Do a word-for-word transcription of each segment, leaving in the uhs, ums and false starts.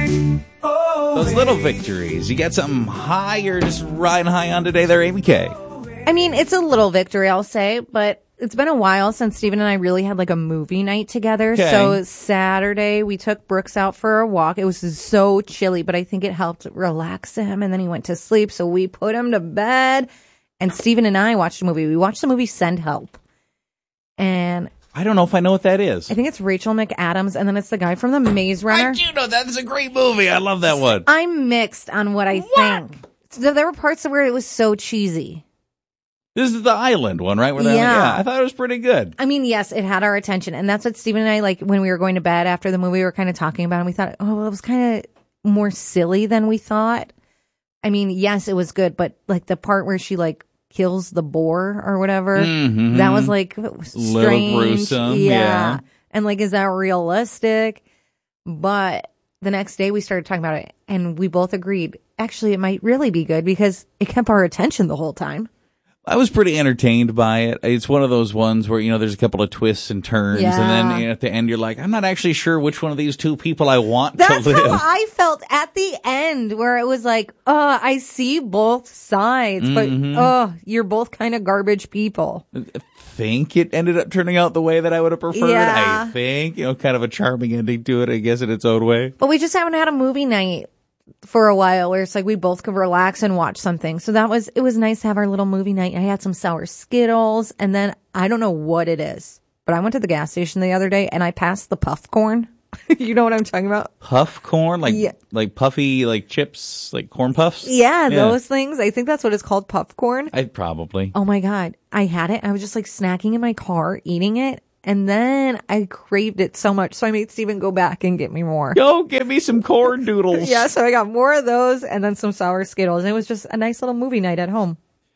Those little victories. You got something high you're just riding high on today there, Amy K? I mean, it's a little victory, I'll say, but it's been a while since Steven and I really had like a movie night together. Okay. So Saturday, we took Brooks out for a walk. It was so chilly, but I think it helped relax him. And then he went to sleep. So we put him to bed. And Steven and I watched a movie. We watched the movie Send Help. And I don't know if I know what that is. I think it's Rachel McAdams. And then it's the guy from The Maze Runner. I do know that. It's a great movie. I love that one. I'm mixed on what I What? think. So there were parts where it was so cheesy. This is the island one, right? Where they're Yeah. like, yeah, I thought it was pretty good. I mean, yes, it had our attention. And that's what Steven and I, like, when we were going to bed after the movie, we were kind of talking about it. And we thought, oh, well, it was kind of more silly than we thought. I mean, yes, it was good. But, like, the part where she, like, kills the boar or whatever, Mm-hmm. that was, like, strange. Little gruesome, yeah. And, like, is that realistic? But the next day we started talking about it. And we both agreed, actually, it might really be good because it kept our attention the whole time. I was pretty entertained by it. It's one of those ones where, you know, there's a couple of twists and turns, Yeah. and then you know, at the end you're like, I'm not actually sure which one of these two people I want That's to live. how I felt at the end, where it was like, oh, I see both sides, but Mm-hmm. oh, you're both kind of garbage people. I think it ended up turning out the way that I would have preferred. Yeah. I think, you know, kind of a charming ending to it, I guess, in its own way. But we just haven't had a movie night for a while where it's like we both could relax and watch something. So that was, it was nice to have our little movie night. I had some sour Skittles, and then I don't know what it is, but I went to the gas station the other day and I passed the puff corn. You know what I'm talking about? Puff corn, like Yeah. like puffy, like chips, like corn puffs. Yeah, those things. I think that's what it's called, puff corn. I probably. Oh my God. I had it. I was just like snacking in my car, eating it. And then I craved it so much. So I made Steven go back and get me more. Go give me some corn doodles. Yeah. So I got more of those and then some sour Skittles. And it was just a nice little movie night at home.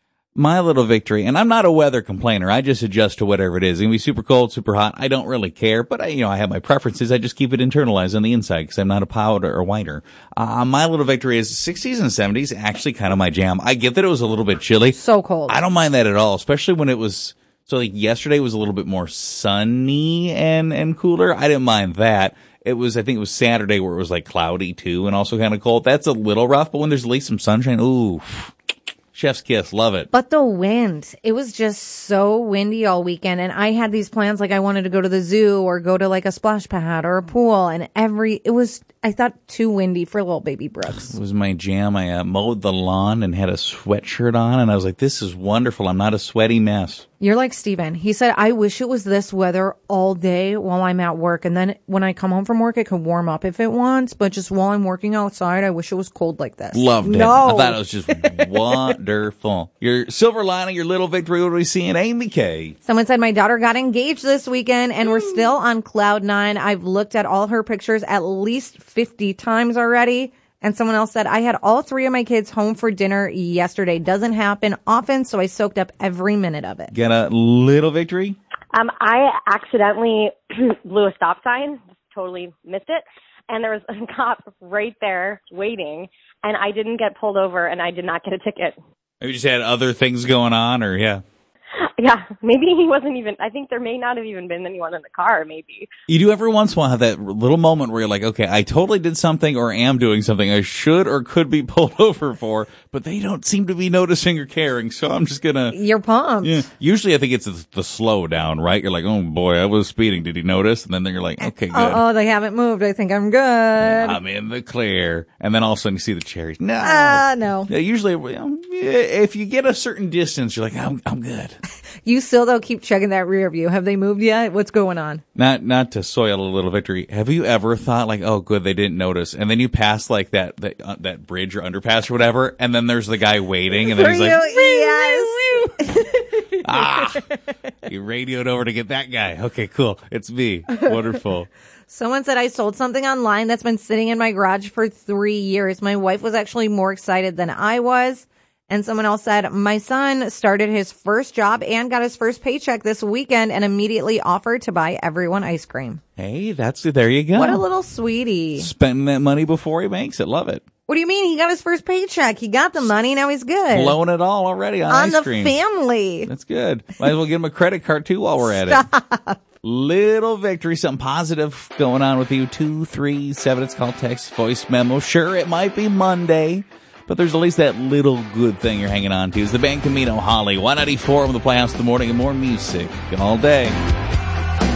My little victory, and I'm not a weather complainer. I just adjust to whatever it is. It can be super cold, super hot. I don't really care, but I, you know, I have my preferences. I just keep it internalized on the inside because I'm not a powder or whiter. Uh, my little victory is sixties and seventies, actually kind of my jam. I get that it was a little bit chilly. So cold. I don't mind that at all, especially when it was, so like yesterday was a little bit more sunny and, and cooler. I didn't mind that. It was, I think it was Saturday where it was like cloudy too and also kind of cold. That's a little rough, but when there's at least some sunshine, ooh. Chef's kiss. Love it. But the wind, it was just so windy all weekend. And I had these plans, like I wanted to go to the zoo or go to like a splash pad or a pool. And every, it was, I thought, too windy for little baby Brooks. It was my jam. I uh, mowed the lawn and had a sweatshirt on, and I was like, this is wonderful. I'm not a sweaty mess. You're like Steven. He said, I wish it was this weather all day while I'm at work. And then when I come home from work, it could warm up if it wants. But just while I'm working outside, I wish it was cold like this. Loved it. No. I thought it was just wonderful. Your silver lining, your little victory, what are we seeing? Amy K. Someone said my daughter got engaged this weekend and we're still on cloud nine. I've looked at all her pictures at least fifty times already. And someone else said, I had all three of my kids home for dinner yesterday. Doesn't happen often, so I soaked up every minute of it. Got a little victory? Um, I accidentally blew a stop sign, totally missed it, and there was a cop right there waiting, and I didn't get pulled over, and I did not get a ticket. Maybe you just had other things going on, or yeah. Yeah, maybe he wasn't even, I think there may not have even been anyone in the car, maybe. You do every once in a while have that little moment where you're like, okay, I totally did something or am doing something I should or could be pulled over for, but they don't seem to be noticing or caring, so I'm just gonna... You're pumped. Yeah. Usually I think it's the, the slow down, right? You're like, oh boy, I was speeding. Did he notice? And then you're like, okay, good. Oh, they haven't moved. I think I'm good. I'm in the clear. And then all of a sudden you see the cherries. No. Ah, no. Yeah, usually, you know, if you get a certain distance, you're like, I'm, I'm good. You still, though, keep checking that rear view. Have they moved yet? What's going on? Not, not to soil a little victory. Have you ever thought like, oh, good, they didn't notice, and then you pass like that that uh, that bridge or underpass or whatever, and then there's the guy waiting, and then he's like, yes. ah, you radioed over to get that guy. Okay, cool, it's me. Wonderful. Someone said I sold something online that's been sitting in my garage for three years. My wife was actually more excited than I was. And someone else said, my son started his first job and got his first paycheck this weekend and immediately offered to buy everyone ice cream. Hey, that's there you go. What a little sweetie. Spending that money before he makes it. Love it. What do you mean? He got his first paycheck. He got the money. Now he's good. Blowing it all already on, on ice the cream. family. That's good. Might as well give him a credit card too while we're at Stop. it. little victory, something positive going on with you. two three seven, it's called text voice memo. Sure, it might be Monday, but there's at least that little good thing you're hanging on to. Is the band Camino Holly, one ninety-four on the Playhouse in the morning, and more music all day.